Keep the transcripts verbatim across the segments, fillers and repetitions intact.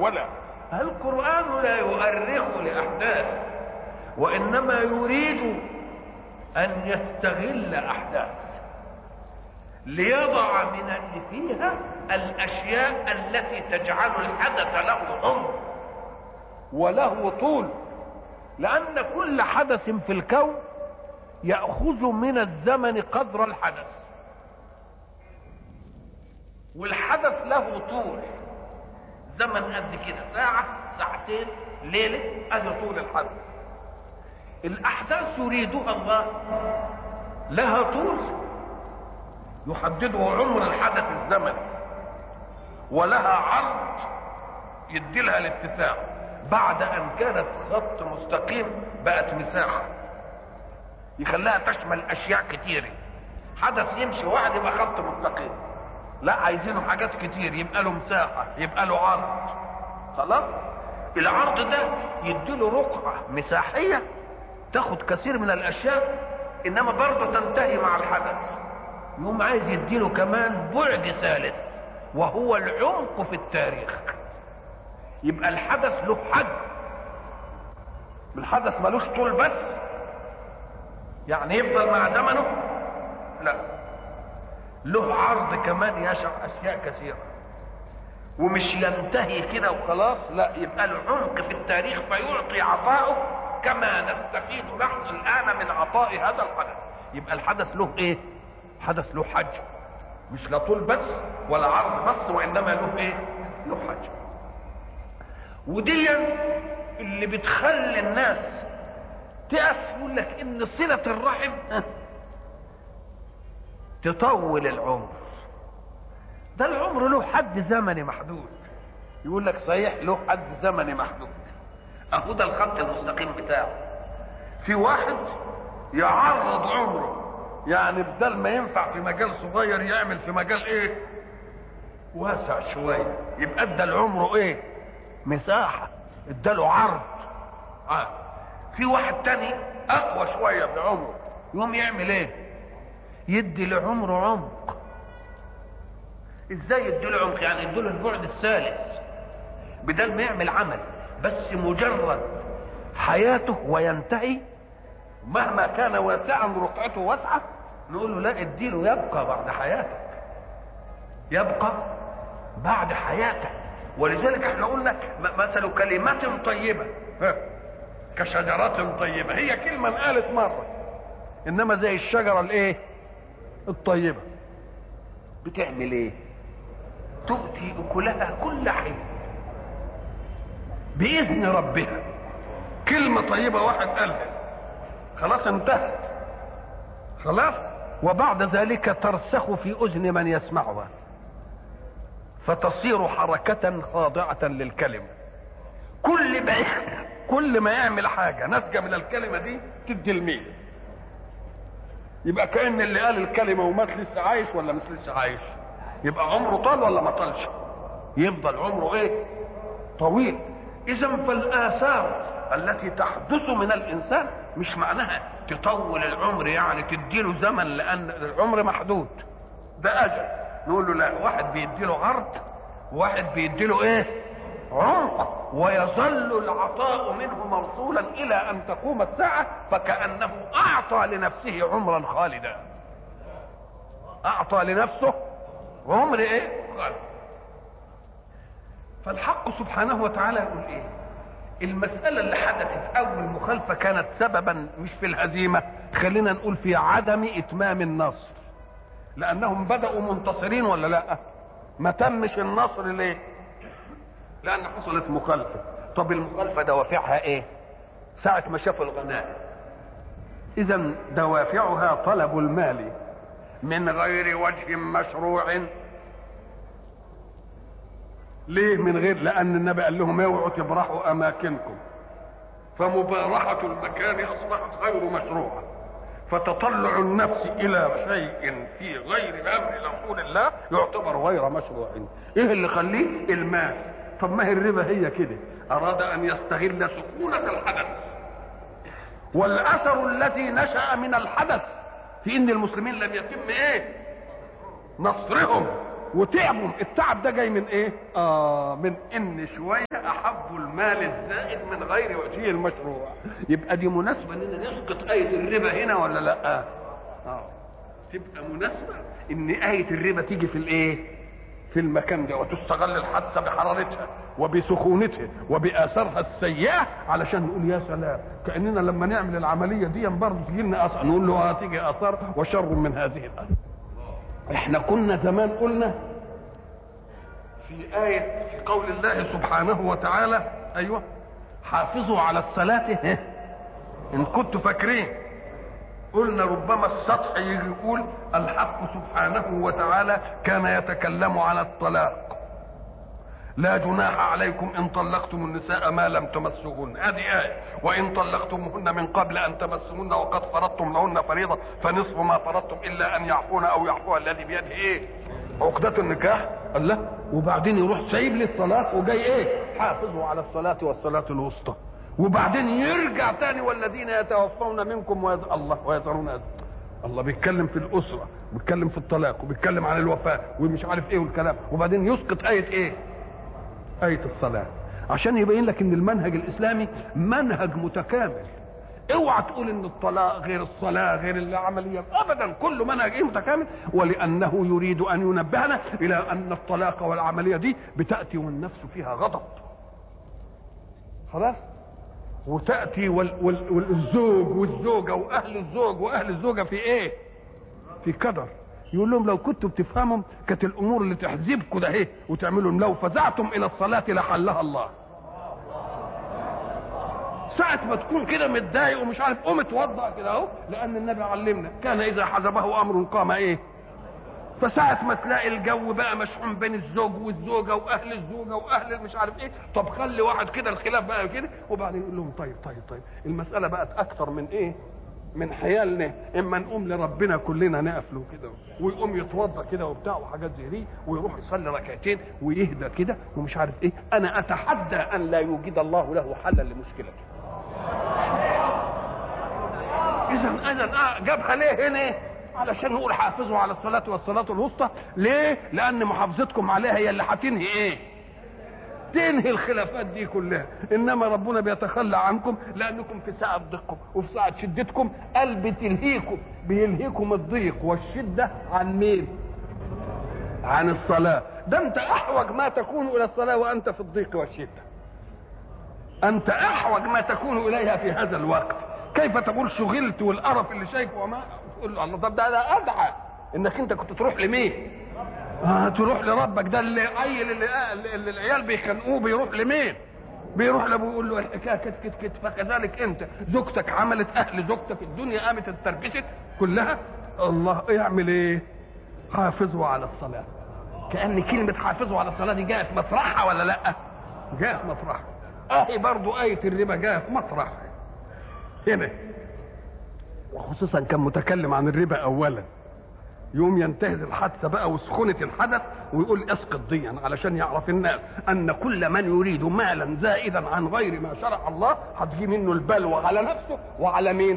ولا القرآن لا يؤرخ لأحداث، وإنما يريد أن يستغل أحداث ليضع من اللي فيها الأشياء التي تجعل الحدث له عمر وله طول، لأن كل حدث في الكون يأخذ من الزمن قدر الحدث، والحدث له طول، زمن قد كده، ساعة ساعتين ليلة، ادي طول الحدث. الأحداث يريدها الله لها طول يحدده عمر الحدث الزمني، ولها عرض يدي لها الاتساع. بعد ان كانت خط مستقيم بقت مساحة يخليها تشمل اشياء كتيرة. حدث يمشي واحد يبقى خط مستقيم، لا عايزينه حاجات كتير يبقى له مساحة، يبقى له عرض. خلاص العرض ده يديله رقعة مساحية تاخد كثير من الاشياء، انما برضه تنتهي مع الحدث. يقوم عايز يديله كمان بعد ثالث وهو العمق في التاريخ. يبقى الحدث له حجم، الحدث ملوش طول بس يعني يفضل مع زمنه، لا، له عرض كمان يشع اشياء كثيره، ومش ينتهي كده وخلاص، لا، يبقى له عمق في التاريخ فيعطي عطاؤه كما نستفيد نحن الان من عطاء هذا الحدث. يبقى الحدث له ايه؟ حدث له حجم، مش لا طول بس ولا عرض بس، وانما له ايه؟ له حجم. ودي اللي بتخلي الناس تقف يقول لك ان صلة الرحم تطول العمر. ده العمر له حد زمني محدود. يقول لك صحيح له حد زمني محدود، اهو ده الخط المستقيم بتاعه. في واحد يعرض عمره، يعني بدل ما ينفع في مجال صغير يعمل في مجال ايه؟ واسع شويه، يبقى ادى العمر ايه؟ مساحه، اداله عرض. آه. في واحد تاني اقوى شويه بعمره، يقوم يعمل ايه؟ يدي لعمره عمق. ازاي يدي له عمق؟ يعني يدي له البعد الثالث، بدل ما يعمل عمل بس مجرد حياته وينتهي، مهما كان واسعا رقعته واسعه، نقول له لا، اديله يبقى بعد حياتك، يبقى بعد حياتك. ولذلك احنا قلنا مثل كلمة طيبة كشجرة طيبة، هي كلمة انقالت مرة، انما زي الشجرة الايه؟ الطيبة، بتعمل ايه؟ تؤتي اكلها كل حين باذن ربها. كلمة طيبة واحد قالها خلاص انتهت، خلاص، وبعد ذلك ترسخ في اذن من يسمعها فتصير حركة خاضعة للكلمة. كل ما كل ما يعمل حاجة ناتجة من الكلمة دي تدي الميل. يبقى كأن اللي قال الكلمة ومات لسه عايش ولا مش لسه عايش؟ يبقى عمره طال ولا ما طالش؟ يفضل عمره ايه؟ طويل. اذا فالآثار التي تحدث من الانسان مش معناها تطول العمر، يعني تديله زمن، لان العمر محدود، ده اجل. نقول له لا، واحد بيديله عرض وواحد بيديله ايه؟ عمق، ويظل العطاء منه موصولا الى ان تقوم الساعة، فكأنه اعطى لنفسه عمرا خالدا، اعطى لنفسه عمر ايه؟ خالد. فالحق سبحانه وتعالى يقول ايه؟ المسألة اللي حدثت اول مخالفة كانت سببا مش في الهزيمة، خلينا نقول في عدم اتمام النصر، لانهم بدأوا منتصرين ولا لا؟ ما تمش النصر ليه؟ لان حصلت مخالفة. طب المخالفة دوافعها ايه؟ ساعة ما شافوا الغنائم. اذا دوافعها طلب المال من غير وجه مشروع. ليه من غير؟ لان النبي قال لهم اوعوا تبرحوا اماكنكم، فمبارحة المكان اصبحت غير مشروعة. فتطلع النفس الى شيء في غير امر رسول الله يعتبر غير مشروع. ايه اللي خليه؟ المال. طب ما هي الربا هي كده، اراد ان يستغل سكونة الحدث والاثر الذي نشأ من الحدث في ان المسلمين لم يتم ايه؟ نصرهم، وتعبوا. التعب ده جاي من ايه؟ اه من ان شويه احبوا المال الزائد من غير وجهه المشروع. يبقى دي مناسبه اننا نسقط ايه الربا هنا ولا لا؟ اه تبقى مناسبه ان ايه الربا تيجي في الايه؟ في المكان ده، وتستغل الحادثه بحرارتها وبسخونتها وباثارها السيئه علشان نقول يا سلام، كاننا لما نعمل العمليه دي برضه تجي لنا اثار، نقول له هتيجي اثار وشر من هذه الاثار. احنا كنا زمان قلنا في آية في قول الله سبحانه وتعالى ايوه حافظوا على الصلاة ان كنتوا فاكرين، قلنا ربما السطح يجي يقول الحق سبحانه وتعالى كان يتكلم على الطلاق، لا جناح عليكم ان طلقتم النساء ما لم تمسوهن، هذه آية، وان طلقتموهن من قبل ان تمسوهن وقد فرضتم لهن فريضة فنصف ما فرضتم الا ان يعفون او يعفو الذي بيده ايه؟ عقدة النكاح. الله، وبعدين يروح سايب لي الطلاق وجاي ايه؟ حافظوا على الصلاة والصلاة الوسطى، وبعدين يرجع تاني والذين يتوفون منكم ويز... الله ويذرون أزواجا. الله بيتكلم في الأسرة وبيتكلم في الطلاق وبيتكلم عن الوفاة ومش عارف ايه والكلام، وبعدين يسقط آية ايه؟ آية الصلاة، عشان يبين لك ان المنهج الإسلامي منهج متكامل. اوعى تقول ان الطلاق غير الصلاة غير العملية، ابدا، كل منهج ايه متكامل، ولانه يريد ان ينبهنا الى ان الطلاق والعملية دي بتأتي والنفس فيها غضب خلاص، وتأتي وال وال والزوج والزوجة واهل الزوج واهل الزوجة في ايه؟ في كدر. يقول لهم لو كنتوا بتفهموا كانت الامور اللي تحزبكم ده ايه وتعملوا، لو فزعتم الى الصلاة لحلها الله. ساعة ما تكون كده متضايق ومش عارف قوم اتوضأ كده اهو، لأن النبي علمنا كان إذا حزبه أمر قام إيه؟ فساعة ما تلاقي الجو بقى مشحون بين الزوج والزوجة وأهل الزوجة وأهل مش عارف إيه، طب خلي واحد كده الخلاف بقى كده، وبعدين يقول لهم طيب طيب طيب المسألة بقت أكثر من إيه؟ من حيالنا، إما نقوم لربنا كلنا نقفله كده ويقوم يتوضأ كده وبتاع وحاجات زي دي ويروح يصلي ركعتين ويهدى كده ومش عارف إيه. أنا أتحدى أن لا يوجد الله له حلا لمشكلته. اذا اذا جابها ليه هنا؟ علشان نقول حافظوا على الصلاه والصلاه الوسطى. ليه؟ لان محافظتكم عليها هي اللي هتنهي ايه؟ تنهي الخلافات دي كلها. انما ربنا بيتخلى عنكم لانكم في ساعه ضيقكم وفي ساعه شدتكم قلب تلهيكم، بيلهيكم الضيق والشده عن مين؟ عن الصلاه. ده انت احوج ما تكون الى الصلاه وانت في الضيق والشده، انت احوج ما تكون اليها في هذا الوقت. كيف تقول شغلت والقرف اللي شايفه وما تقول له الله؟ طب ده ده ادعى انك انت كنت تروح لمين؟ اه تروح لربك. ده اللي عيل اللي, اللي العيال بيخنقوه بيروح لمين؟ بيروح لابوه يقول له الحكايه كت كت كت. فكذلك انت زوجتك عملت، اهل زوجتك الدنيا قامت اتربشت كلها، الله يعمل ايه؟ حافظوا على الصلاه. كأن كلمه حافظوا على الصلاه دي جاءت مطرحها ولا لا؟ جاءت مطرحها. اهي برضو آية الربا جاءت مطرحها هنا، وخصوصا كان متكلم عن الربا اولا، يوم ينتهز الحادثه بقى وسخونه الحدث ويقول اسقط ضيا علشان يعرف الناس ان كل من يريد مالا زائدا عن غير ما شرع الله هتجي منه البلوى على نفسه وعلى مين؟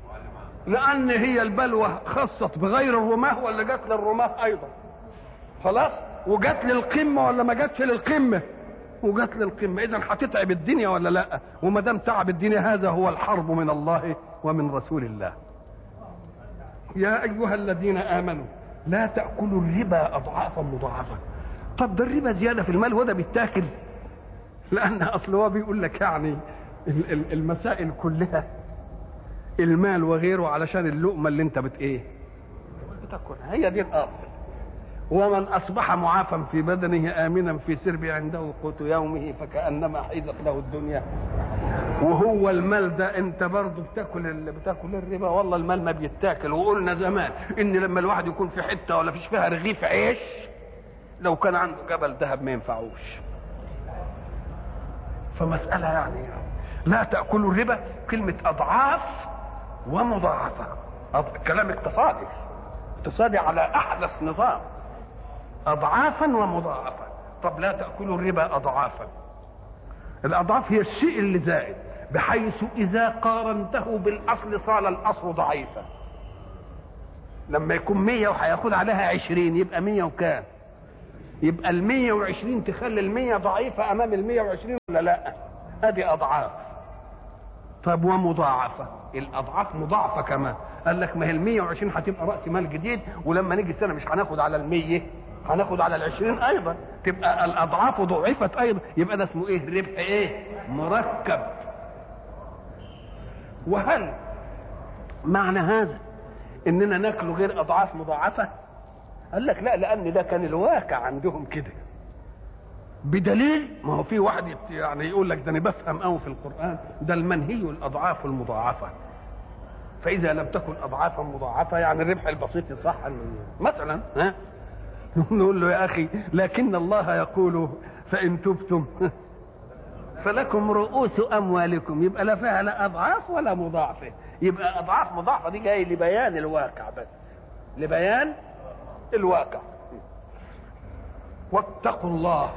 لان هي البلوى خصت بغير الرماه ولا جت للرماه ايضا؟ خلاص، وجت للقمه ولا ما جتش للقمه؟ وجت للقمه. اذا هتتعب الدنيا ولا لا؟ وما دام تعب الدنيا هذا هو الحرب من الله ومن رسول الله. يا ايها الذين امنوا لا تاكلوا الربا اضعافا مضاعفه. طب ده الربا زياده في المال وده بيتاكل؟ لان اصل هو بيقول لك يعني المسائل كلها المال وغيره علشان اللقمه اللي انت بت ايه بتاكلها، هي دي الاصل. ومن اصبح معافا في بدنه امنا في سربه عنده قوت يومه فكانما حيزت له الدنيا. وهو المال ده انت برضه بتاكل اللي بتاكل الربا. والله المال ما بيتاكل. وقلنا زمان ان لما الواحد يكون في حته ولا فيش فيها رغيف عيش، لو كان عنده جبل ذهب ما ينفعوش. فمساله يعني لا تاكلوا الربا كلمه اضعاف ومضاعفه، كلام اقتصادي اقتصادي على احدث نظام، اضعافا ومضاعفه. طب لا تاكلوا الربا اضعافا. الاضعاف هي الشيء اللي زائد، بحيث اذا قارنته بالاصل صار الاصل ضعيفا. لما يكون مية وهياخد عليها عشرين يبقى مية وكام؟ يبقى المية وعشرين تخلي المية ضعيفة امام المية وعشرين ولا لا؟ ادي اضعاف. طب ومضاعفة، الاضعاف مضاعفة كمان. قال لك ما هي المية وعشرين هتبقى رأس مال جديد، ولما نيجي السنة مش هناخد على المية، هناخد على العشرين ايضا، تبقى الاضعاف ضعفت ايضا. يبقى ده اسمه ايه؟ ربح ايه؟ مركب. وهل معنى هذا اننا ناكله غير اضعاف مضاعفة؟ قال لك لا، لان ده كان الواقع عندهم كده. بدليل ما هو في واحد يعني يقول لك ده انا بفهم قوي في القرآن، ده المنهي الاضعاف المضاعفة. فاذا لم تكن اضعافا مضاعفة يعني الربح البسيط يصح مثلا، ها نقول له يا اخي لكن الله يقول فان تبتم فلكم رؤوس اموالكم، يبقى لا فيها لا اضعاف ولا مضاعفة. يبقى اضعاف مضاعفة دي جاي لبيان الواقع بس، لبيان الواقع. واتقوا الله.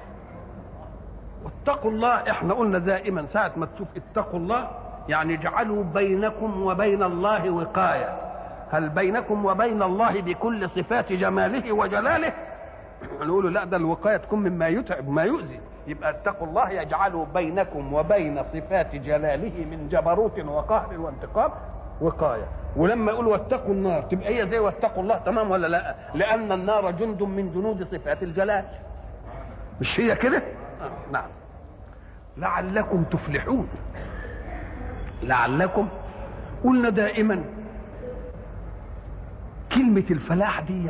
واتقوا الله، احنا قلنا دائما ساعة ما تشوف اتقوا الله يعني اجعلوا بينكم وبين الله وقاية. هل بينكم وبين الله بكل صفات جماله وجلاله؟ نقول لا، ده الوقاية تكون مما يتعب ما يؤذي. يبقى اتقوا الله يجعلوا بينكم وبين صفات جلاله من جبروت وقهر وانتقام وقاية. ولما يقولوا واتقوا النار تبقى هي زي واتقوا الله، تمام ولا لا؟ لأن النار جند من جنود صفات الجلال، مش هي كده؟ آه. نعم. لعلكم تفلحون. لعلكم، قلنا دائما كلمة الفلاح دي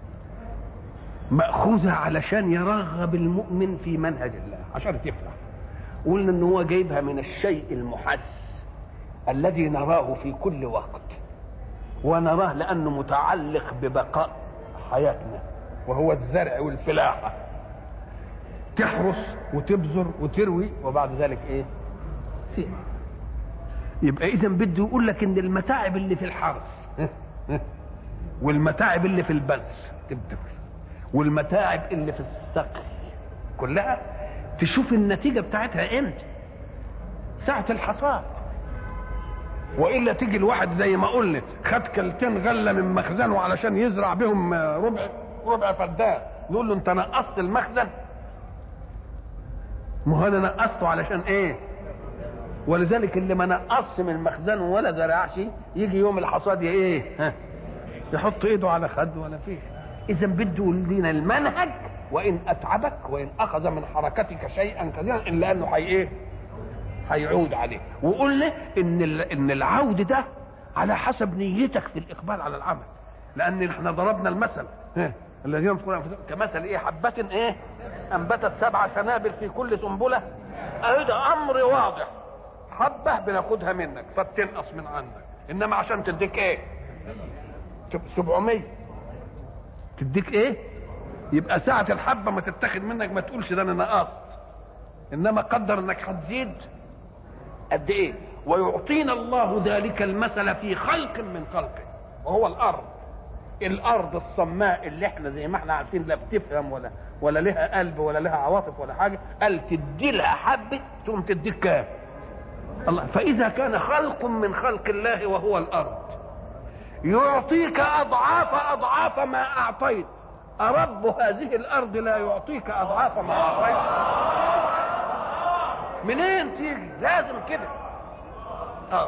مأخوذة علشان يرغب المؤمن في منهج الله عشان تفلح. قلنا ان هو جايبها من الشيء المحس الذي نراه في كل وقت، ونراه لأنه متعلق ببقاء حياتنا، وهو الزرع والفلاحة. تحرس وتبذر وتروي وبعد ذلك ايه؟ فيه. يبقى اذا بده يقول لك ان المتاعب اللي في الحرث والمتاعب اللي في البذر والمتاعب اللي في السقي كلها تشوف النتيجة بتاعتها امتى؟ ساعة الحصاد. والا تيجي الواحد زي ما قلنا خد كلتين غله من مخزنه علشان يزرع بهم ربع ربع فدان، نقول له انت نقصت المخزن؟ ما هو انا نقصته علشان ايه؟ ولذلك اللي ما نقصش من مخزنه ولا زرعش يجي يوم الحصاد ايه؟ ها، يحط ايده على خده ولا فيه. اذا بده لنا المنهج، وان اتعبك وان اخذ من حركتك شيئا كثيرا الا انه حي ايه؟ هيعود عليه. وقلنا ان ان العود ده على حسب نيتك في الاقبال على العمل، لان احنا ضربنا المثل الذين يذكرون كمثل ايه؟ حبة ايه؟ انبتت سبع سنابل في كل سنبلة. اهي ده امر واضح، حبة بناخدها منك فبتنقص من عندك، انما عشان تديك ايه؟ سبعمية تديك ايه؟ يبقى ساعة الحبة ما تتاخد منك ما تقولش ده انا نقصت، انما قدر انك هتزيد قد ايه. ويعطينا الله ذلك المثل في خلق من خلقه، وهو الارض. الارض الصماء اللي احنا زي ما احنا عارفين لا بتفهم ولا ولا لها قلب ولا لها عواطف ولا حاجه، قال تدي لها حبه تقوم تديك كام؟ الله. فاذا كان خلق من خلق الله وهو الارض يعطيك اضعاف اضعاف ما اعطيت، أرب هذه الارض لا يعطيك اضعاف ما اعطيت؟ منين تيجي؟ لازم كده. اه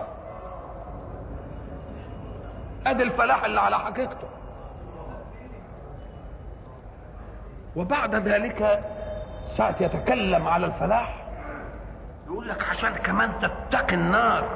ادي الفلاح اللي على حقيقته. وبعد ذلك ساعة يتكلم على الفلاح يقول لك عشان كمان تتقي النار،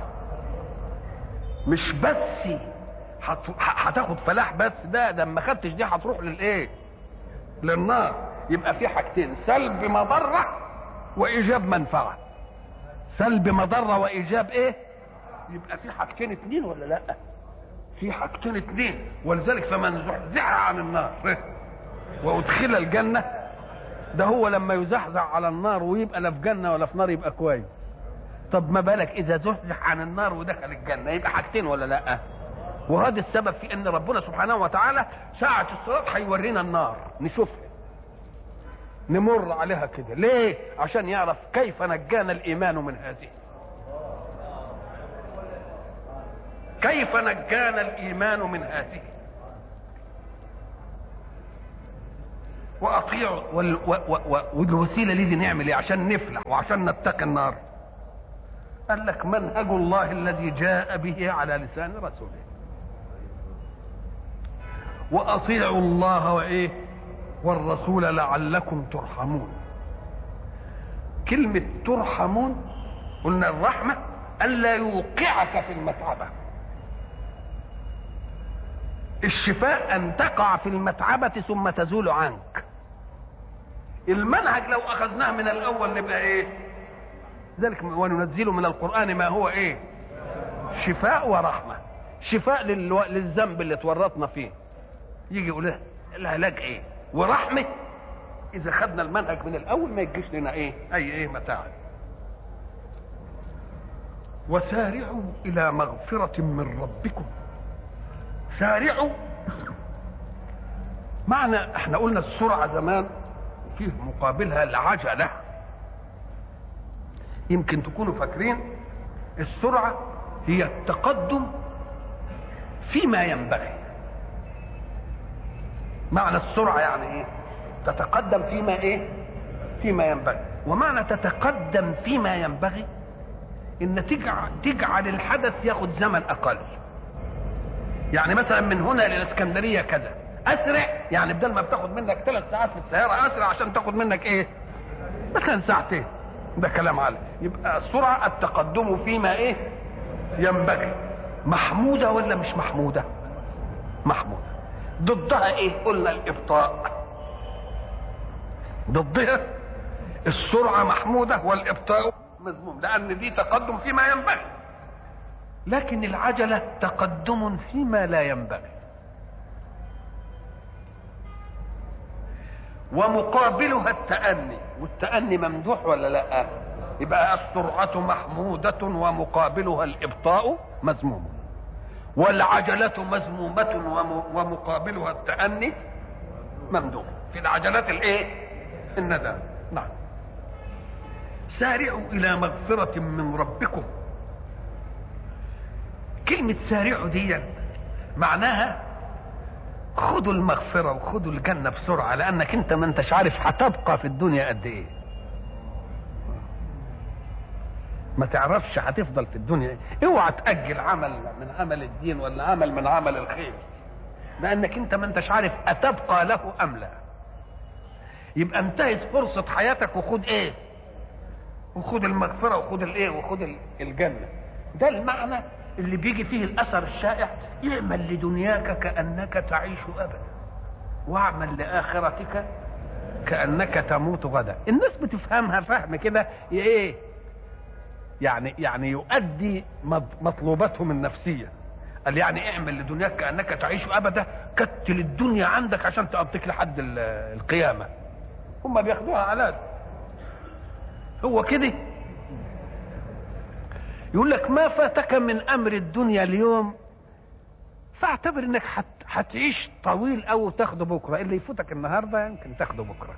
مش بس هتاخد فلاح بس، ده ده ما خدتش دي هتروح للايه؟ للنار. يبقى في حاجتين، سلب مضره وايجاب منفعه. سلب مضره وايجاب ايه؟ يبقى في حاجتين اتنين ولا لا؟ في حاجتين اتنين. ولذلك فمن زحزح عن النار وادخل الجنه، ده هو لما يزحزح على النار ويبقى لا في جنه ولا في نار يبقى كويس. طب ما بالك اذا زحزح عن النار ودخل الجنه؟ يبقى حاجتين ولا لا؟ وهذا السبب في ان ربنا سبحانه وتعالى ساعة الصراط هيورينا النار نشوفها نمر عليها كده. ليه؟ عشان يعرف كيف نجانا الايمان من هذه، كيف نجانا الايمان من هذه. واطيعوا وال... و... و... والوسيله دي نعمل ايه عشان نفلح وعشان نتقي النار؟ قال لك منهج الله الذي جاء به على لسان رسوله. واطيعوا الله وايه والرسول لعلكم ترحمون. كلمه ترحمون قلنا الرحمه الا يوقعك في المتعبه. الشفاء ان تقع في المتعبه ثم تزول عنك. المنهج لو اخذناه من الاول نبقى ايه؟ ذلك وننزل من القران ما هو ايه؟ شفاء ورحمه. شفاء للو... للذنب اللي تورطنا فيه، يجي يقول العلاج ايه؟ ورحمه اذا خدنا المنهج من الاول ما يجيش لنا ايه؟ اي ايه متاعب. وسارعوا الى مغفره من ربكم. سارعوا معنى احنا قلنا السرعه زمان فيه مقابلها العجله. يمكن تكونوا فاكرين السرعه هي التقدم فيما ينبغي. معنى السرعه يعني ايه؟ تتقدم فيما ايه؟ فيما ينبغي. ومعنى تتقدم فيما ينبغي ان تجعل, تجعل الحدث ياخد زمن اقل. يعني مثلا من هنا للاسكندريه كذا اسرع، يعني بدل ما بتاخد منك ثلاث ساعات في السياره اسرع عشان تاخد منك ايه؟ مثلا ساعتين. ده كلام عالي. يبقى السرعه التقدم فيما ايه؟ ينبغي. محموده ولا مش محموده؟ محموده. ضدها ايه؟ قلنا الابطاء. ضدها السرعه محموده والابطاء مذموم، لان دي تقدم فيما ينبغي. لكن العجله تقدم فيما لا ينبغي. ومقابلها التأني، والتأني ممدوح ولا لا؟ يبقى السرعة محمودة ومقابلها الإبطاء مذموم. والعجلة مذمومة ومقابلها التأني ممدوح. في العجلات الايه؟ الندى. نعم. سارعوا إلى مغفرة من ربكم. كلمة سارعوا دي معناها خدوا المغفرة وخدوا الجنة بسرعة، لأنك أنت ما أنتش عارف هتبقى في الدنيا قد إيه. ما تعرفش هتفضل في الدنيا إيه. اوعى تأجل عمل من عمل الدين ولا عمل من عمل الخير، لأنك أنت ما أنتش عارف أتبقى له أم لا. يبقى انتهت فرصة حياتك وخد إيه؟ وخد المغفرة وخد الإيه؟ وخد الجنة. ده المعنى اللي بيجي فيه الاثر الشائع: اعمل لدنياك كانك تعيش ابدا واعمل لاخرتك كانك تموت غدا. الناس بتفهمها فهم كده ايه؟ يعني يعني يؤدي مطلوباتهم النفسيه. قال يعني اعمل لدنياك كانك تعيش ابدا، كتل الدنيا عندك عشان تقضيك لحد القيامه. هم بياخدوها على هو كده. يقول لك ما فاتك من امر الدنيا اليوم فاعتبر انك هتعيش طويل او تاخده بكره. اللي يفوتك النهارده يمكن تاخده بكره.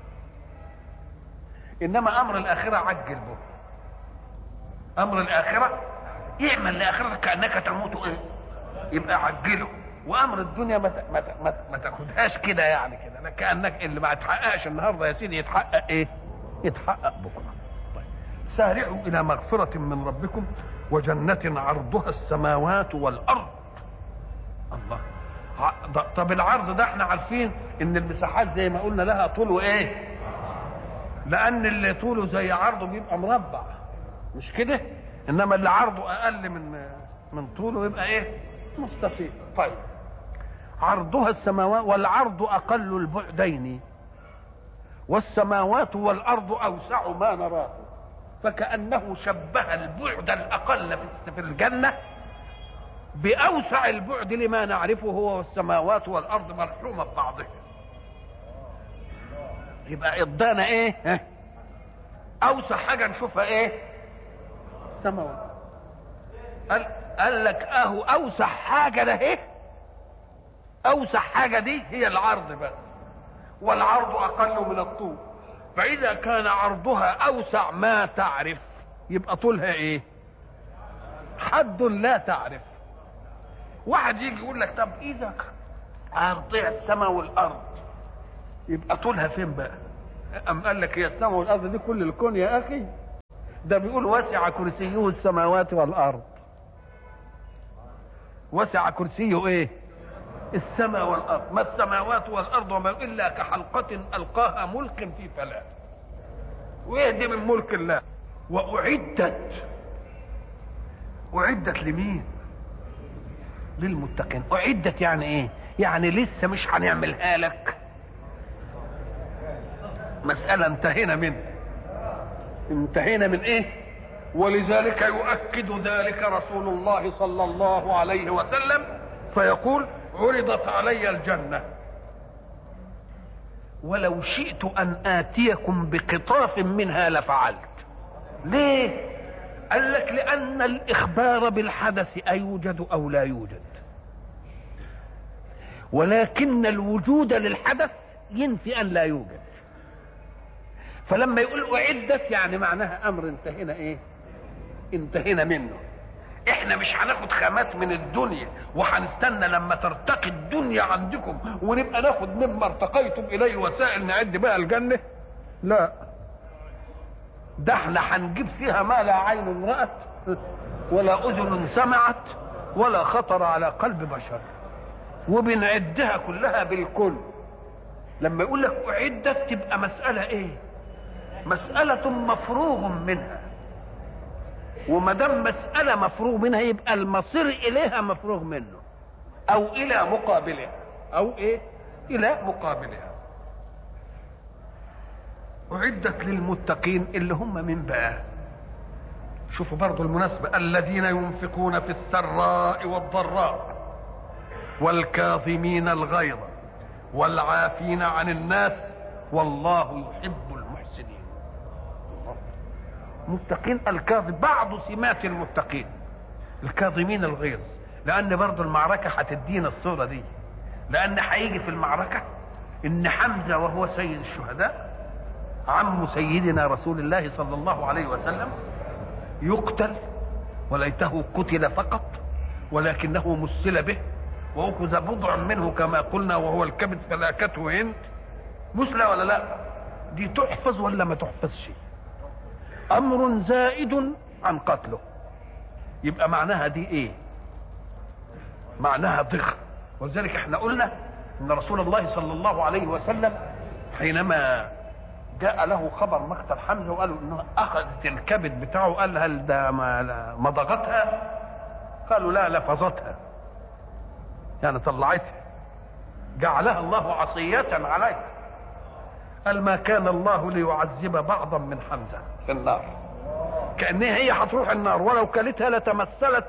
انما امر الاخره عجل به. امر الاخره اعمل لاخرتك كانك تموت ايه؟ يبقى عجله. وامر الدنيا ما ما ما, ما تاخدهاش كده يعني كده، كانك اللي ما يتحققش النهارده يا سيدي يتحقق ايه؟ يتحقق بكره. طيب. سارعوا الى مغفره من ربكم وجنة عرضها السماوات والأرض. الله. طب العرض ده احنا عارفين ان المساحات زي ما قلنا لها طول وايه؟ لأن اللي طوله زي عرضه بيبقى مربع، مش كده؟ إنما اللي عرضه أقل من من طوله يبقى ايه؟ مستطيل. طيب. عرضها السماوات والعرض أقل البعدين والسماوات والأرض أوسع ما نراه. فكأنه شبه البعد الأقل في الجنة بأوسع البعد لما نعرفه هو والسماوات والأرض مرحومة ببعضها. يبقى إضانا إيه؟ أوسع حاجة نشوفها إيه؟ السماوات. قال, قال لك أهو أوسع حاجة ده إيه؟ أوسع حاجة دي هي العرض بس، والعرض أقل من الطول. فإذا كان عرضها أوسع ما تعرف يبقى طولها إيه؟ حد لا تعرف. واحد يجي يقول لك طب إذا عرضها السماء والأرض يبقى طولها فين بقى؟ أم قال لك هي السماء والارض دي كل الكون يا اخي؟ ده بيقول وسع كرسيه السماوات والارض. وسع كرسيه ايه؟ السماء والارض. ما السماوات والارض وما الا كحلقة القاها ملك في فلاة. وايه من ملك الله؟ واعدت. اعدت لمين؟ للمتقين. اعدت يعني ايه؟ يعني لسه مش هنعملها لك، مسألة انتهينا منها. انتهينا من ايه؟ ولذلك يؤكد ذلك رسول الله صلى الله عليه وسلم فيقول عرضت علي الجنة ولو شئت ان اتيكم بقطاف منها لفعلت. ليه؟ قال لك لان الاخبار بالحدث ايوجد او لا يوجد، ولكن الوجود للحدث ينفي ان لا يوجد. فلما يقول اعدت يعني معناها امر انتهينا ايه؟ انتهينا منه. احنا مش هناخد خامات من الدنيا وهنستنى لما ترتقي الدنيا عندكم ونبقى ناخد مما ارتقيتم اليه وسائل نعد بقى الجنة. لا، ده احنا هنجيب فيها ما لا عين رأت ولا اذن سمعت ولا خطر على قلب بشر، وبنعدها كلها بالكل. لما يقول لك اعدت تبقى مسألة ايه؟ مسألة مفروغ منها، وما دام مسألة مفروغ منها يبقى المصير إليها مفروغ منه، أو إلى مقابلها، أو إيه؟ إلى مقابلها. أعدت للمتقين اللي هم من بقى؟ شوفوا برضو المناسبة، الذين ينفقون في السراء والضراء والكاظمين الغيظ والعافين عن الناس والله يحب المحسنين. متقين الكاظم، بعض سمات المتقين الكاظمين الغيظ، لان برضو المعركة هتدينا الصورة دي، لان هيجي في المعركة ان حمزة وهو سيد الشهداء عم سيدنا رسول الله صلى الله عليه وسلم يقتل، وليته قتل فقط ولكنه مثل به واخذ بضع منه كما قلنا وهو الكبد فلاكته هند. مثلى ولا لا؟ دي تحفظ ولا ما تحفظش؟ امر زائد عن قتله. يبقى معناها دي ايه؟ معناها ضخم. ولذلك احنا قلنا ان رسول الله صلى الله عليه وسلم حينما جاء له خبر مقتل حمزه وقالوا انه اخذت الكبد بتاعه، قال هل ده مضغتها؟ قالوا لا، لفظتها، يعني طلعتها، جعلها الله عصية عليه. قال ما كان الله ليعذب بعضا من حمزة في النار، كأنها هي هتروح النار، ولو كلتها لتمثلت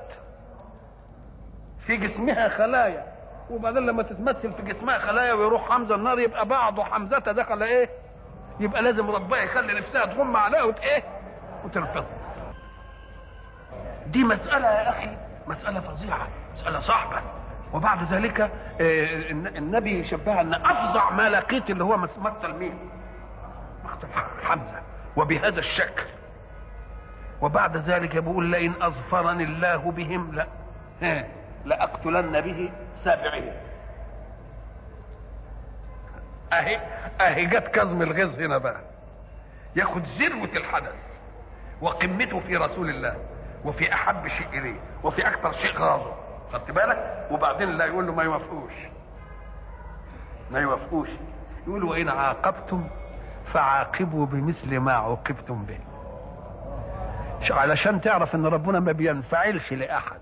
في جسمها خلايا، وبعدين لما تتمثل في جسمها خلايا ويروح حمزة النار يبقى بعض حمزة دخل ايه؟ يبقى لازم ربنا يخلي نفسها تغم عليها وت ايه؟ وتنفض. دي مسألة يا اخي، مسألة فظيعة، مسألة صعبة. وبعد ذلك النبي شبهها ان افظع ما لقيت اللي هو مقتل مين؟ مقتل حمزة، وبهذا الشكل. وبعد ذلك بيقول لئن اظفرني الله بهم لا لاقتلن به سابعين. اهي اهي جت كظم الغيظ هنا بقى، ياخد ذروة الحدث وقمته في رسول الله وفي احب شيء اليه وفي اكثر شيء غاضب، خدت بالك؟ وبعدين لا يقول له ما يوافقوش، ما يوافقوش، يقول وان عاقبتم فعاقبوا بمثل ما عوقبتم به، علشان تعرف ان ربنا ما بينفعلش لاحد،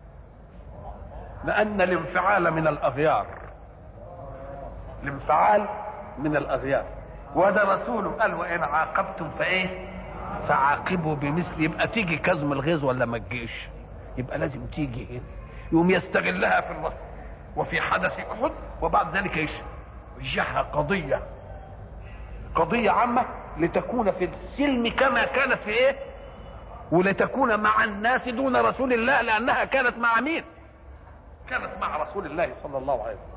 لان الانفعال من الاغيار، الانفعال من الاغيار. وده رسوله قال وان عاقبتم فايه؟ فعاقبوا بمثل. يبقى تيجي كظم الغيظ ولا ما تجيش؟ يبقى لازم تيجي هنا. يوم يستغلها في الوقت وفي حدث احد، وبعد ذلك يجعلها قضيه قضيه عامه لتكون في السلم كما كانت في ايه؟ ولتكون مع الناس دون رسول الله، لانها كانت مع مين؟ كانت مع رسول الله صلى الله عليه وسلم.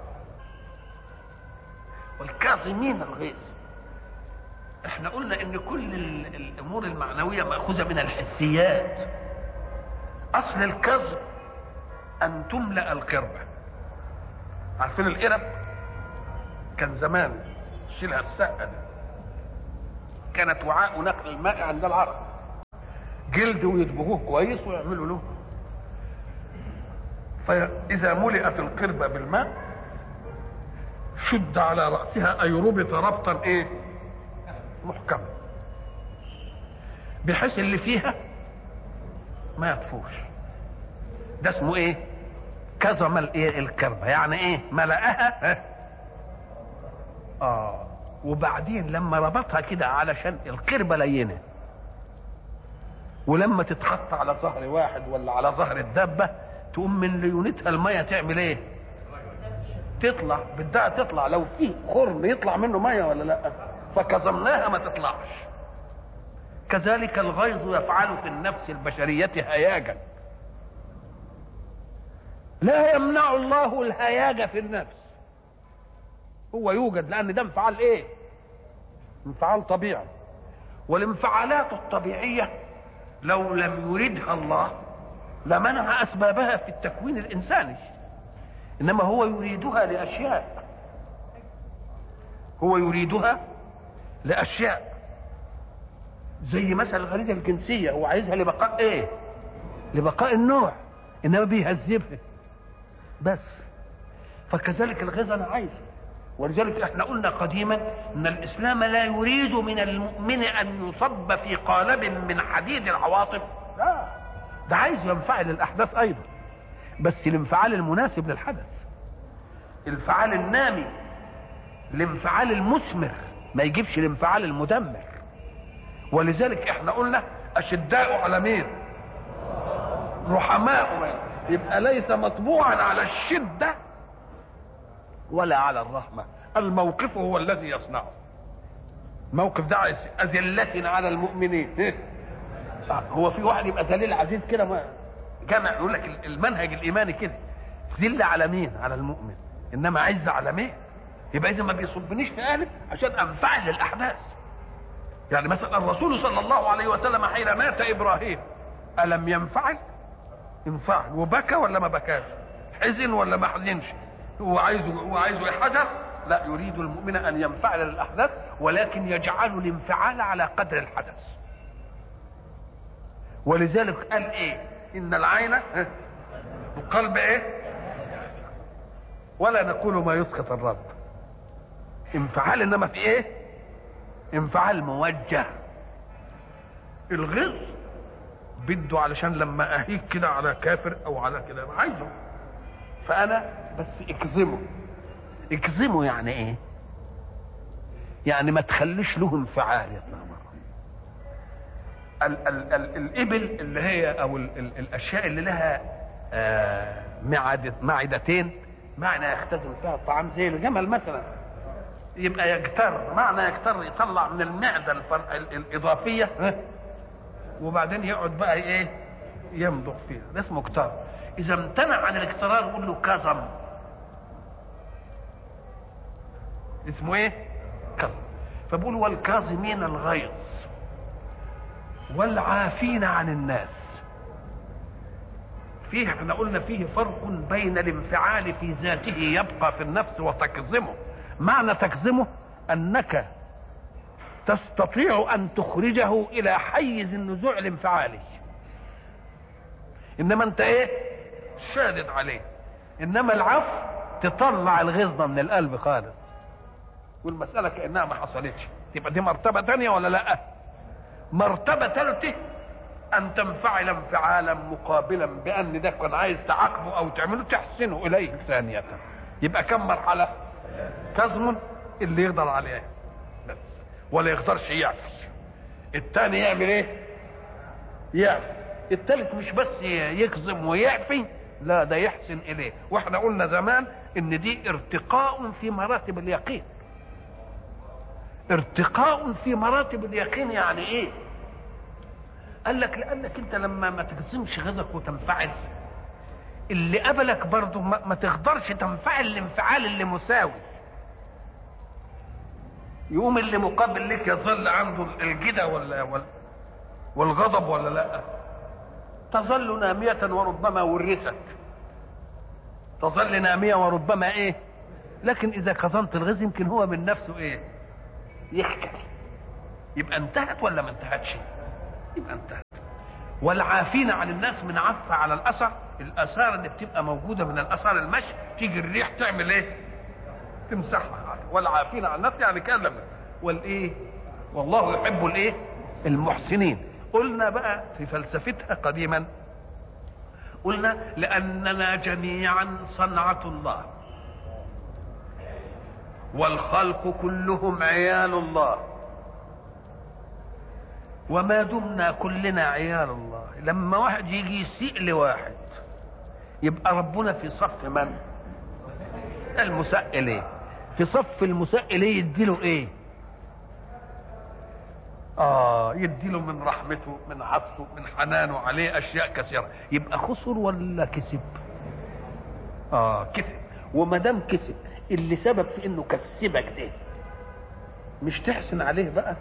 والكاظمين الغيظ، احنا قلنا ان كل الامور المعنويه ماخوذه من الحسيات. اصل الكظم ان تملأ القربة. عارفين القرب؟ كان زمان شيلها السقه دي كانت وعاء نقل الماء عند العرب، جلد ويدبغوه كويس ويعملوا له. فاذا ملئت القربة بالماء شد على رأسها اي ربط ربطا ايه محكما بحيث اللي فيها ما يطفوش. ده اسمه ايه؟ كظم الايه الكربة، يعني ايه؟ ملأها اه وبعدين لما ربطها كده علشان القربة لينة، ولما تتحط على ظهر واحد ولا على ظهر الدابة تقوم من ليونتها المية تعمل ايه؟ تطلع، بدها تطلع. لو فيه خرم يطلع منه مية ولا لا؟ فكظمناها ما تطلعش. كذلك الغيظ يفعل في النفس البشرية هياجا. لا يمنع الله الهياج في النفس، هو يوجد لان ده انفعال ايه؟ انفعال طبيعي. والانفعالات الطبيعية لو لم يردها الله لمنع اسبابها في التكوين الانساني، انما هو يريدها لاشياء، هو يريدها لاشياء زي مثلا الغريزة الجنسية، هو عايزها لبقاء ايه؟ لبقاء النوع، انما بيهذبها بس. فكذلك الغيظ انا عايز. ولذلك احنا قلنا قديما ان الاسلام لا يريد من المؤمن ان يصب في قالب من حديد العواطف، لا، ده عايز ينفعل الاحداث ايضا، بس الانفعال المناسب للحدث، الانفعال النامي، الانفعال المثمر، ما يجيبش الانفعال المدمر. ولذلك احنا قلنا اشداء على مين؟ رحماء مين؟ يبقى ليس مطبوعا على الشدة ولا على الرحمة، الموقف هو الذي يصنعه. موقف ده أذلة على المؤمنين. هو في واحد يبقى ذليل عزيز كده؟ ما جمع يقول لك المنهج الإيماني كده، ذلة على مين؟ على المؤمن، إنما عزة على مين؟ يبقى إذا ما بيصبنيش في قالب عشان أنفعل الأحداث. يعني مثلا الرسول صلى الله عليه وسلم حين مات إبراهيم ألم ينفعل؟ انفعل وبكى ولا ما بكاش؟ حزن ولا ما حزنش؟ هو عايزه هو عايزه حجر؟ لا، يريد المؤمن ان ينفعل للاحداث، ولكن يجعل الانفعال على قدر الحدث. ولذلك قال ايه؟ ان العين القلب ايه؟ ولا نقول ما يسخط الرب. انفعال انما في ايه؟ انفعال موجه. الغيظ بده علشان لما اهيك كده على كافر او على كده عايزه، فانا بس اكظمه. اكظمه يعني ايه؟ يعني ما تخليش له انفعال يطلع بره. ال ال ال الابل اللي هي او ال ال الاشياء اللي لها آه معدة معدتين، معنى يختزن فيها الطعام، زي الجمل مثلا، يبقى يجتر، معنى يجتر يطلع من المعدة الاضافية وبعدين يقعد بقى ايه؟ يمضغ فيها، ده اسمه اكتار. اذا امتنع عن الاكترار قول له كظم. اسمه ايه؟ كظم. فبقول والكاظمين الغيظ والعافين عن الناس. فيه احنا قلنا فيه فرق بين الانفعال في ذاته يبقى في النفس وتكظمه. معنى تكظمه انك تستطيع ان تخرجه الى حيز النزوع الانفعالي، انما انت ايه؟ شادد عليه. انما العفو تطلع الغيظة من القلب خالص، والمسألة كأنها ما حصلتش. تبقى دي مرتبة تانية ولا لا؟ مرتبة ثالثة ان تنفعل انفعالا مقابلا بان ده كان عايز تعاقبه او تعمله تحسنه اليه ثانية. يبقى كم مرحلة؟ كظم اللي يقدر عليه بس، ولا يقدرش يعفي. الثاني يعمل ايه؟ يعفي. الثالث مش بس يكظم ويعفي، لا، ده يحسن اليه. واحنا قلنا زمان ان دي ارتقاء في مراتب اليقين. ارتقاء في مراتب اليقين يعني ايه؟ قال لك لانك انت لما ما تكظمش غيظك وتنفعل، اللي قبلك برضه ما, ما تقدرش تنفعل الانفعال اللي مساوي. يقوم اللي مقابل لك يظل عنده الجدة ولا والغضب ولا لا؟ تظل نامية وربما ورثت، تظل نامية وربما ايه؟ لكن اذا كظمت الغيظ يمكن هو من نفسه ايه؟ يخجل، يبقى انتهت ولا ما انتهتش؟ يبقى انتهت. والعافين عن الناس من عف على الاثر، الاثار اللي بتبقى موجوده من الاثار المشي تيجي الريح تعمل ايه؟ تمسحها. والعافين عن الناس يعني كلمه. والايه؟ والله يحب الايه؟ المحسنين. قلنا بقى في فلسفتها قديما، قلنا لاننا جميعا صنعه الله، والخلق كلهم عيال الله، وما دمنا كلنا عيال الله، لما واحد يجي يسيء لواحد يبقى ربنا في صف من؟ المساء اليه. في صف المساء اليه يديله ايه؟ اه يديله من رحمته، من عطفه، من حنانه عليه اشياء كثيره. يبقى خسر ولا كسب؟ اه كسب. وما دام كسب، اللي سبب في انه كسبك ده مش تحسن عليه بقى؟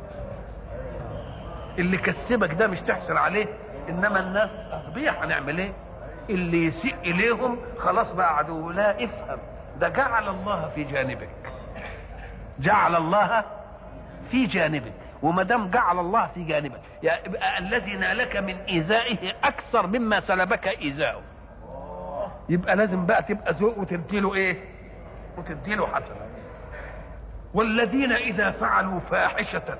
اللي كسبك ده مش تحسن عليه؟ انما الناس اغبياء، هنعمل ايه؟ اللي يسيء اليهم خلاص بقى عدو. لا، افهم، ده جعل الله في جانبك، جعل الله في جانبك. وما دام جعل الله في جانبك يبقى الذي نالك من ايذائه اكثر مما سلبك ايذاؤه. يبقى لازم بقى تبقى ذوق وتديله ايه؟ وتديله حسنه. والذين اذا فعلوا فاحشه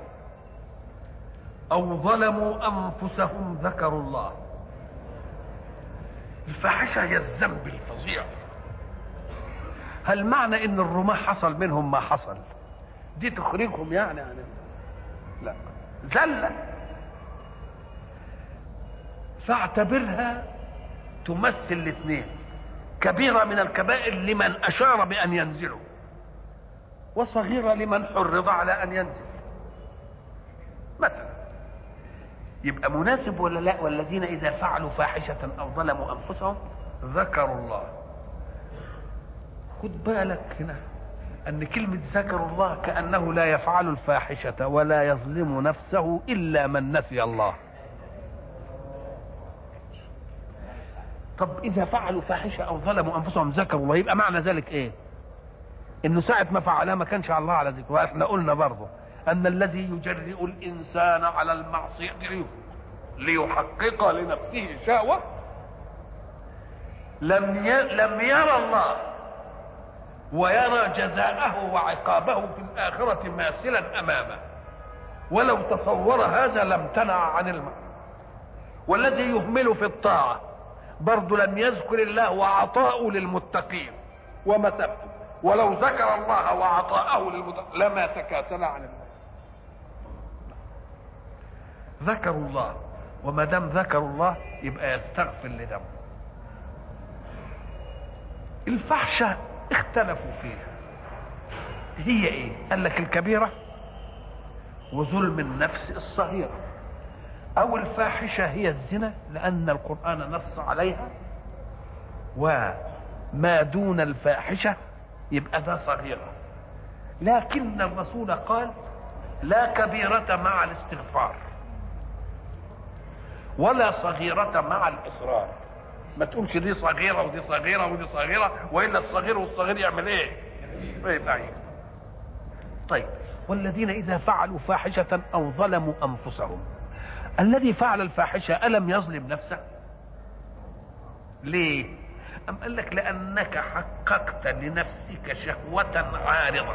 او ظلموا انفسهم ذكروا الله. الفاحشه هي الذنب الفظيع. هل معنى ان الرماة حصل منهم ما حصل دي تخرجهم يعني عن؟ لا، زلة. فاعتبرها تمثل الاثنين، كبيرة من الكبائر لمن أشار بأن ينزلوا، وصغيرة لمن حرض على أن ينزل مثلا. يبقى مناسب ولا لا؟ والذين إذا فعلوا فاحشة أو ظلموا أنفسهم ذكروا الله. خد بالك هنا أن كلمة ذكروا الله كأنه لا يفعل الفاحشة ولا يظلم نفسه إلا من نسي الله. طب إذا فعلوا فاحشة أو ظلموا أنفسهم ذكروا الله، يبقى معنى ذلك إيه؟ إنه ساعة ما فعلها ما كانش الله على ذكره. وإحنا قلنا برضه أن الذي يجرئ الإنسان على المعصية ليحقق لنفسه شهوة لم ي... لم يرى الله ويرى جزاءه وعقابه في الآخرة ماثلا أمامه، ولو تصور هذا لم تنع عن الماء. والذي يهمل في الطاعة برضه لم يذكر الله وعطاءه للمتقين ومثبته، ولو ذكر الله وعطاءه للمتقين لما تكاسل عن الله. ذكروا الله، وما دام ذكروا الله يبقى يستغفر لذنبه. الفحشة اختلفوا فيها هي ايه؟ قال لك الكبيرة وظلم النفس الصغيرة، او الفاحشة هي الزنا لان القرآن نص عليها، وما دون الفاحشة يبقى ده صغيرة. لكن الرسول قال لا كبيرة مع الاستغفار ولا صغيرة مع الإصرار. ما تقولش دي صغيرة ودي صغيرة ودي صغيرة، وإلا الصغير والصغير يعمل إيه؟ يبقى إيه؟ طيب، والذين إذا فعلوا فاحشة أو ظلموا أنفسهم. الذي فعل الفاحشة ألم يظلم نفسه؟ ليه؟ أم قال لك لأنك حققت لنفسك شهوة عارضة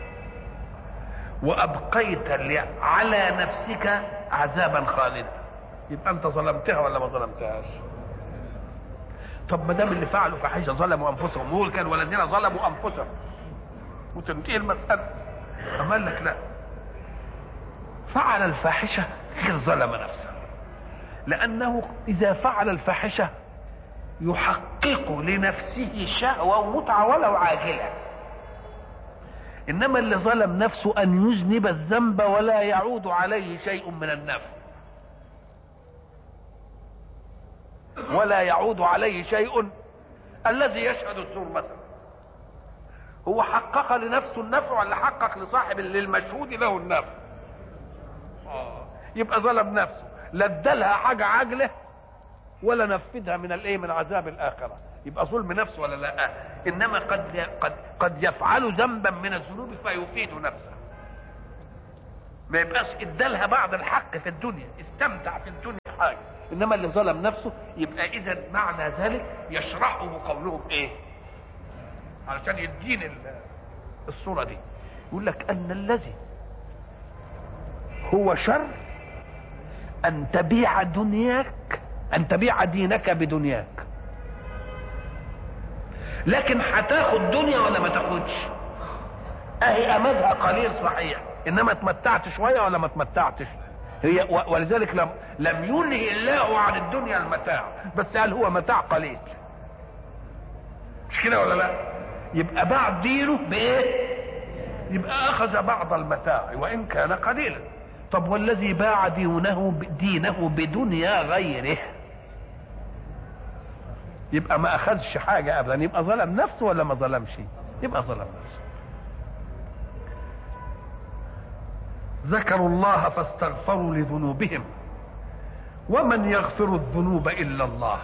وأبقيت على نفسك عذابا خالدا، يبقى أنت ظلمتها ولا ما ظلمتهاش؟ طب ما دام اللي فعلوا فاحشة ظلموا أنفسهم، هو كان والذين ظلموا أنفسهم وتنتهي المسألة. أم قال لك لا، فعل الفاحشة غير ظلم نفسه، لأنه إذا فعل الفاحشة يحقق لنفسه شهوة ومتعة ولو عاجلة، إنما اللي ظلم نفسه أن يذنب الذنب ولا يعود عليه شيء من النفع، ولا يعود عليه شيء. الذي يشهد الزور مثلا هو حقق لنفسه النفع ولا حقق لصاحب للمشهود له النفع؟ آه. يبقى ظلم نفسه، لا ادالها حاجة عاجلة ولا نفذها من الايه؟ من عذاب الآخرة. يبقى ظلم نفسه ولا لا؟ انما قد قد قد يفعل ذنبا من الذنوب فيفيد نفسه. ما يبقاش ادالها بعض الحق في الدنيا، استمتع في الدنيا حاجه، انما اللي ظلم نفسه. يبقى اذا معنى ذلك يشرحه قولهم ايه علشان يدين الصوره دي. يقول لك ان الذي هو شر ان تبيع دنياك، ان تبيع دينك بدنياك. لكن هتاخد دنيا ولا ما تاخدش؟ اهي امدها قليل صحيح، انما اتمتعت شويه ولا ما اتمتعتش؟ هي ولذلك لم لم ينهي الله عن الدنيا المتاع، بس قال هو متاع قليل. مش كده ولا لا؟ يبقى باع دينه بايه؟ يبقى اخذ بعض المتاع وان كان قليلا. طب والذي باع دينه دينه بدنيا غيره يبقى ما اخذش حاجه ابدا، يبقى ظلم نفسه ولا ما ظلمش؟ يبقى ظلم نفسه. ذكروا الله فاستغفروا لذنوبهم ومن يغفر الذنوب الا الله.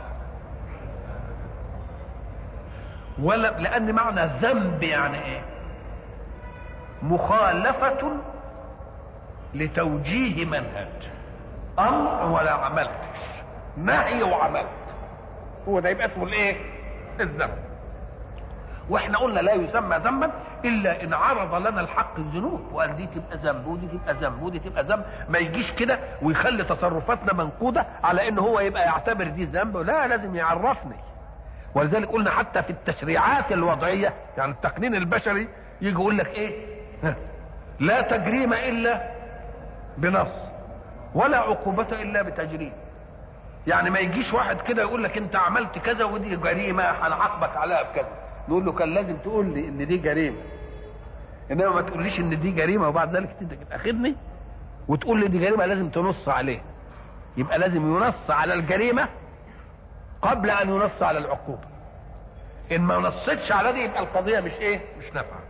ولا لان معنى ذنب يعني ايه؟ مخالفه لتوجيه منهج، امر ولا عملتش، نهي وعملت، هو ده يبقى اسمه الايه؟ الذنب. واحنا قلنا لا يسمى ذنبا الا ان عرض لنا الحق الذنوب وقال دي تبقى ذنب ودي تبقى ذنب ودي تبقى ذنب، ما يجيش كده ويخلي تصرفاتنا منقوده على ان هو يبقى يعتبر دي ذنب، لا لازم يعرفني. ولذلك قلنا حتى في التشريعات الوضعيه يعني التقنين البشري يجي يقول لك ايه؟ لا تجريم الا بنص ولا عقوبه الا بتجريم. يعني ما يجيش واحد كده يقول لك انت عملت كذا ودي جريمه هنعاقبك عليها بكذا، نقول له كان لازم تقول لي ان دي جريمه، انما ما تقوليش ان دي جريمه وبعد ذلك تاخدني وتقول لي دي جريمه لازم تنص عليه. يبقى لازم ينص على الجريمه قبل ان ينص على العقوبه. ان ما نصتش على دي يبقى القضيه مش ايه؟ مش نافعه.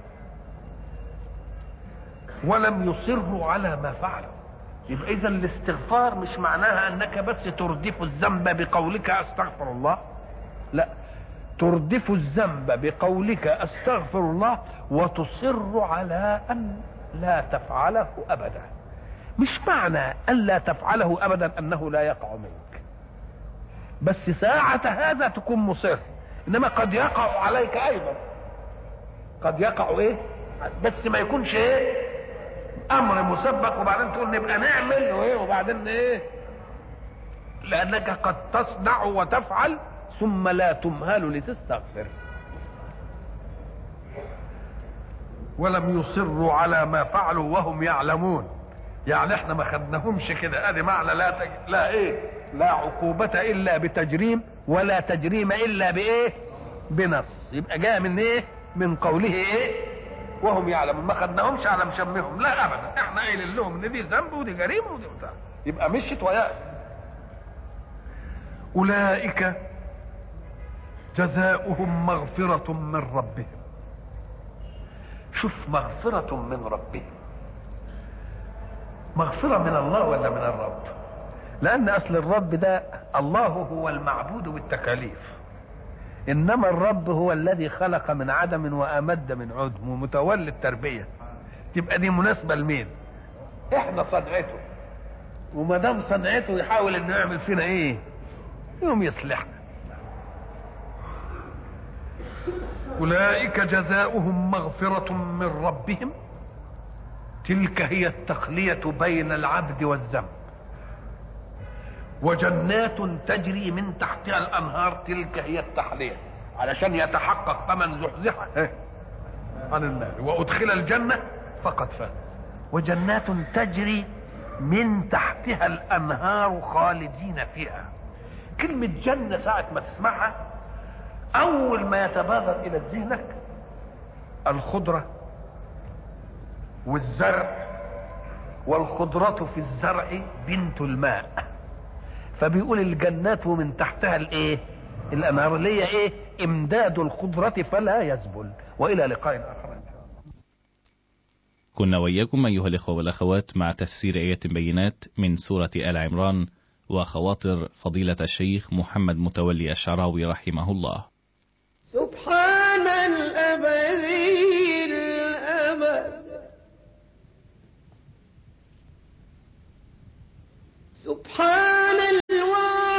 ولم يصروا على ما فعلوا. يبقى اذا الاستغفار مش معناها انك بس تردف الذنب بقولك استغفر الله، لا، تردف الذنب بقولك استغفر الله وتصر على ان لا تفعله ابدا. مش معنى ان لا تفعله ابدا انه لا يقع منك، بس ساعة هذا تكون مصر، انما قد يقع عليك ايضا، قد يقع ايه؟ بس ما يكونش ايه؟ امر مسبق وبعدين تقول نبقى نعمل وايه وبعدين ايه؟ لانك قد تصنع وتفعل ثم لا تمهل لتستغفر. ولم يصروا على ما فعلوا وهم يعلمون. يعني احنا ما خدناهمش كده، ادي معنى لا تج... لا ايه؟ لا عقوبة الا بتجريم ولا تجريم الا بايه؟ بنص. يبقى جاء من ايه؟ من قوله ايه؟ وهم يعلمون. ما خدناهمش على مشمهم، لا ابدا، احنا قايلين لهم ان دي ذنب ودي جريمه ودي بتاع، يبقى مشيت وياك. اولئك جزاؤهم مغفرة من ربهم. شوف، مغفرة من ربهم، مغفرة من الله ولا من الرب؟ لان اصل الرب ده الله هو المعبود بالتكاليف، انما الرب هو الذي خلق من عدم وامد من عدم ومتولي التربيه. تبقى دي مناسبه لمين؟ احنا صنعته، وما دام صنعته يحاول انه يعمل فينا ايه؟ يوم يصلحنا. اولئك جزاؤهم مغفرة من ربهم، تلك هي التخلية بين العبد والذنب، وجنات تجري من تحتها الانهار، تلك هي التحلية، علشان يتحقق فمن زحزح عن النار وادخل الجنة فقد فاز. وجنات تجري من تحتها الانهار خالدين فيها. كلمة جنة ساعة ما تسمعها اول ما يتبادر الى ذهنك الخضرة والزرع، والخضرة في الزرع بنت الماء، فبيقول الجنات ومن تحتها الايه؟ الانهار، اللي هي ايه؟ امداد الخضرة فلا يذبل. والى لقاء اخر ان شاء الله. كنا وإياكم أيها الإخوة والأخوات مع تفسير آيات بينات من سورة آل عمران وخواطر فضيلة الشيخ محمد متولي الشعراوي رحمه الله. سبحان الأبدي الأبد سبحان